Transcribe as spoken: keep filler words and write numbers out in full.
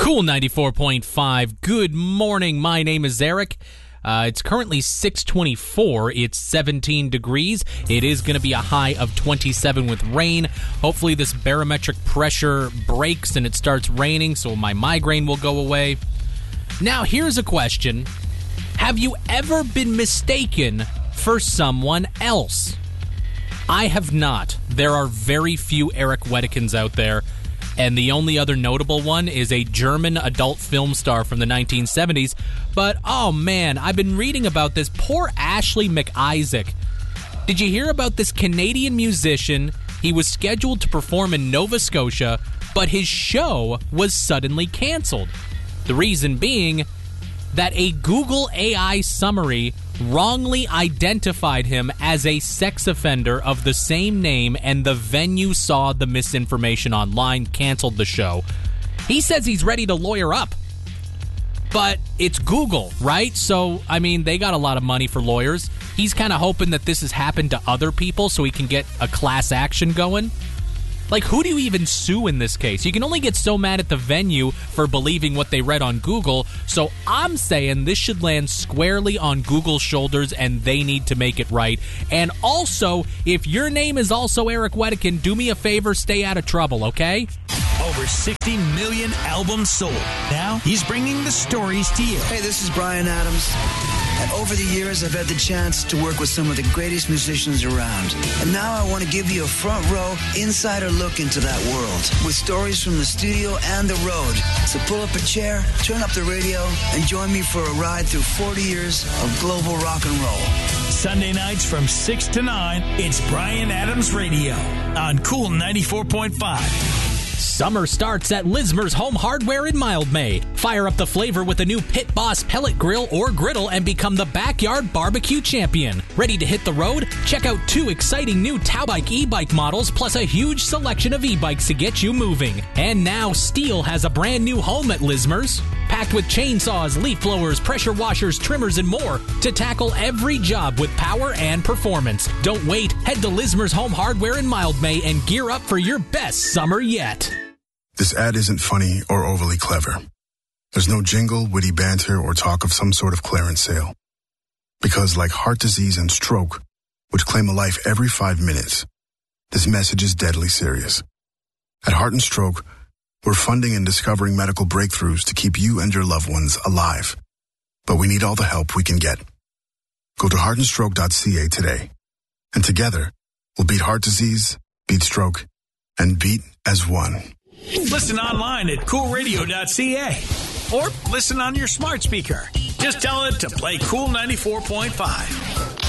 Cool ninety-four point five. Good morning. My name is Eric. Uh, it's currently six twenty-four. It's seventeen degrees. It is going to be a high of twenty-seven with rain. Hopefully this barometric pressure breaks and it starts raining, so my migraine will go away. Now, here's a question. Have you ever been mistaken for someone else? I have not. There are very few Eric Wedekins out there. And the only other notable one is a German adult film star from the nineteen seventies. But, oh man, I've been reading about this. Poor Ashley McIsaac. Did you hear about this Canadian musician? He was scheduled to perform in Nova Scotia, but his show was suddenly canceled. The reason being that a Google A I summary wrongly identified him as a sex offender of the same name, and the venue saw the misinformation online, canceled the show. He says he's ready to lawyer up. But it's Google, right? So, I mean, they got a lot of money for lawyers. He's kind of hoping that this has happened to other people so he can get a class action going. Like, who do you even sue in this case? You can only get so mad at the venue for believing what they read on Google, so I'm saying this should land squarely on Google's shoulders, and they need to make it right. And also, if your name is also Eric Wedekin, do me a favor, stay out of trouble, okay? Over sixty million albums sold. Now, he's bringing the stories to you. Hey, this is Bryan Adams. And over the years, I've had the chance to work with some of the greatest musicians around. And now I want to give you a front row, insider look into that world with stories from the studio and the road. So pull up a chair, turn up the radio, and join me for a ride through forty years of global rock and roll. Sunday nights from six to nine, it's Bryan Adams Radio on Cool ninety-four point five. Summer starts at Lismer's Home Hardware in Mildmay. Fire up the flavor with the new Pit Boss pellet grill or griddle and become the backyard barbecue champion. Ready to hit the road? Check out two exciting new Taubike e-bike models plus a huge selection of e-bikes to get you moving. And now Steel has a brand new home at Lismer's, packed with chainsaws, leaf blowers, pressure washers, trimmers, and more to tackle every job with power and performance. Don't wait. Head to Lismer's Home Hardware in Mildmay and gear up for your best summer yet. This ad isn't funny or overly clever. There's no jingle, witty banter, or talk of some sort of clearance sale. Because like heart disease and stroke, which claim a life every five minutes, this message is deadly serious. At Heart and Stroke, we're funding and discovering medical breakthroughs to keep you and your loved ones alive. But we need all the help we can get. Go to heart and stroke dot c a today. And together, we'll beat heart disease, beat stroke, and beat as one. Listen online at cool radio dot c a or listen on your smart speaker. Just tell it to play Cool ninety-four point five.